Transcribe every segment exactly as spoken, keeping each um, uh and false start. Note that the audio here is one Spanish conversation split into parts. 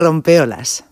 Rompeolas.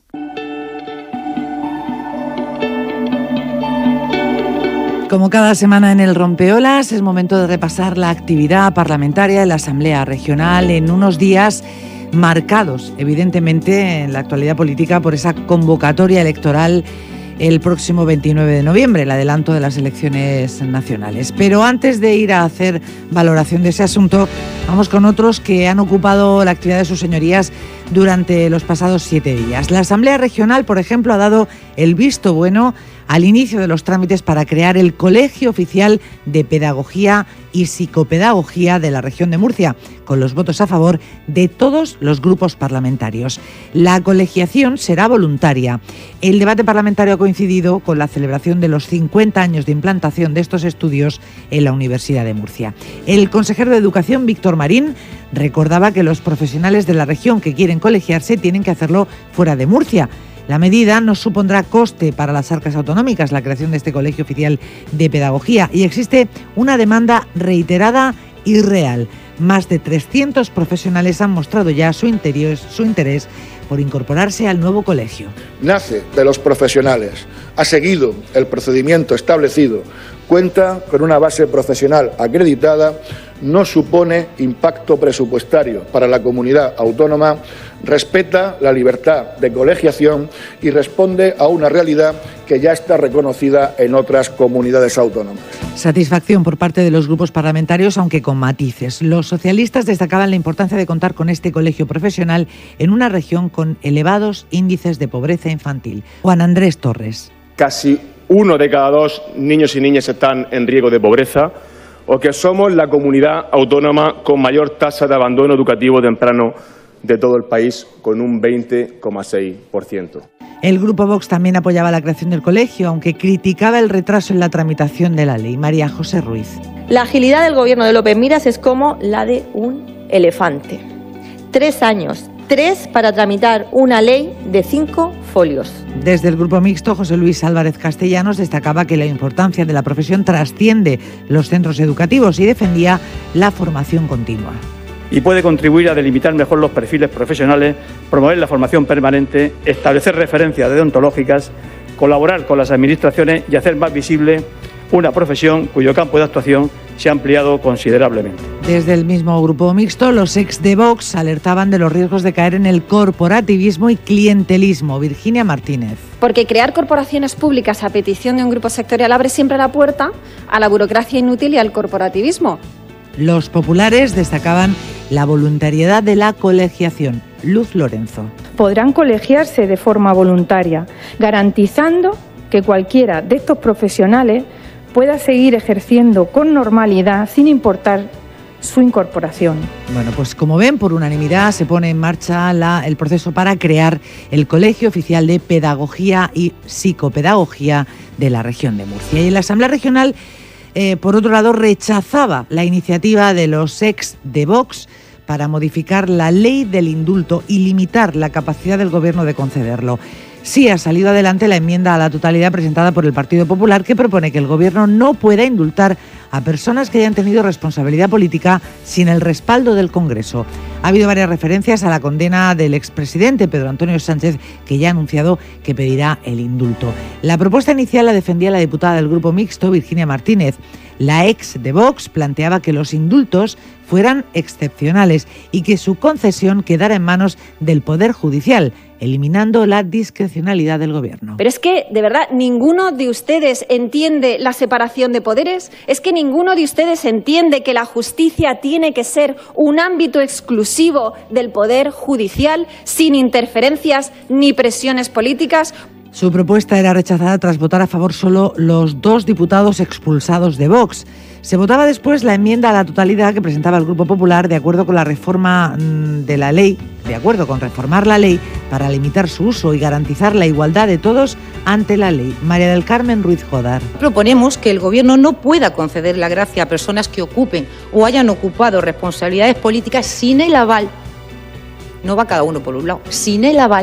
Como cada semana en el Rompeolas, es momento de repasar la actividad parlamentaria de la Asamblea Regional en unos días marcados, evidentemente, en la actualidad política por esa convocatoria electoral el próximo veintinueve de noviembre, el adelanto de las elecciones nacionales. Pero antes de ir a hacer valoración de ese asunto, vamos con otros que han ocupado la actividad de sus señorías durante los pasados siete días. La Asamblea Regional, por ejemplo, ha dado el visto bueno al inicio de los trámites para crear el Colegio Oficial de Pedagogía y Psicopedagogía de la región de Murcia, con los votos a favor de todos los grupos parlamentarios. La colegiación será voluntaria. El debate parlamentario ha coincidido con la celebración de los cincuenta años de implantación de estos estudios en la Universidad de Murcia. El consejero de Educación, Víctor Marín, recordaba que los profesionales de la región que quieren colegiarse tienen que hacerlo fuera de Murcia. La medida no supondrá coste para las arcas autonómicas, la creación de este Colegio Oficial de Pedagogía, y existe una demanda reiterada y real. Más de trescientos profesionales han mostrado ya su interés, su interés por incorporarse al nuevo colegio. Nace de los profesionales, ha seguido el procedimiento establecido, cuenta con una base profesional acreditada, no supone impacto presupuestario para la comunidad autónoma, respeta la libertad de colegiación y responde a una realidad que ya está reconocida en otras comunidades autónomas. Satisfacción por parte de los grupos parlamentarios, aunque con matices. Los socialistas destacaban la importancia de contar con este colegio profesional en una región con elevados índices de pobreza infantil. Juan Andrés Torres. Casi uno de cada dos niños y niñas están en riesgo de pobreza, o que somos la comunidad autónoma con mayor tasa de abandono educativo temprano de todo el país, con un veinte coma seis por ciento. El Grupo Vox también apoyaba la creación del colegio, aunque criticaba el retraso en la tramitación de la ley. María José Ruiz. La agilidad del gobierno de López Miras es como la de un elefante. Tres años, tres para tramitar una ley de cinco folios. Desde el Grupo Mixto, José Luis Álvarez Castellanos destacaba que la importancia de la profesión trasciende los centros educativos y defendía la formación continua. Y puede contribuir a delimitar mejor los perfiles profesionales, promover la formación permanente, establecer referencias deontológicas, colaborar con las administraciones y hacer más visible una profesión cuyo campo de actuación se ha ampliado considerablemente. Desde el mismo Grupo Mixto, los ex de Vox alertaban de los riesgos de caer en el corporativismo y clientelismo. Virginia Martínez. Porque crear corporaciones públicas a petición de un grupo sectorial abre siempre la puerta a la burocracia inútil y al corporativismo. Los populares destacaban la voluntariedad de la colegiación. Luz Lorenzo. Podrán colegiarse de forma voluntaria, garantizando que cualquiera de estos profesionales pueda seguir ejerciendo con normalidad sin importar su incorporación. Bueno, pues como ven, por unanimidad se pone en marcha la, el proceso para crear el Colegio Oficial de Pedagogía y Psicopedagogía de la región de Murcia. Y en la Asamblea Regional, eh, por otro lado, rechazaba la iniciativa de los ex de Vox para modificar la ley del indulto y limitar la capacidad del Gobierno de concederlo. Sí ha salido adelante la enmienda a la totalidad presentada por el Partido Popular, que propone que el Gobierno no pueda indultar a personas que hayan tenido responsabilidad política sin el respaldo del Congreso. Ha habido varias referencias a la condena del expresidente Pedro Antonio Sánchez, que ya ha anunciado que pedirá el indulto. La propuesta inicial la defendía la diputada del Grupo Mixto, Virginia Martínez. La ex de Vox planteaba que los indultos fueran excepcionales y que su concesión quedara en manos del Poder Judicial, eliminando la discrecionalidad del Gobierno. Pero es que, de verdad, ninguno de ustedes entiende la separación de poderes. Es que ninguno de ustedes entiende que la justicia tiene que ser un ámbito exclusivo del Poder Judicial, sin interferencias ni presiones políticas. Su propuesta era rechazada tras votar a favor solo los dos diputados expulsados de Vox. Se votaba después la enmienda a la totalidad que presentaba el Grupo Popular de acuerdo con la reforma de la ley, de acuerdo con reformar la ley para limitar su uso y garantizar la igualdad de todos ante la ley. María del Carmen Ruiz Jodar. Proponemos que el Gobierno no pueda conceder la gracia a personas que ocupen o hayan ocupado responsabilidades políticas sin el aval, no va cada uno por un lado, sin el aval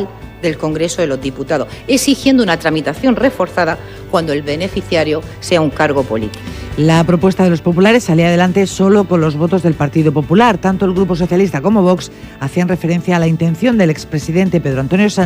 del Congreso de los Diputados, exigiendo una tramitación reforzada cuando el beneficiario sea un cargo político. La propuesta de los populares salía adelante solo con los votos del Partido Popular. Tanto el Grupo Socialista como Vox hacían referencia a la intención del expresidente Pedro Antonio Sánchez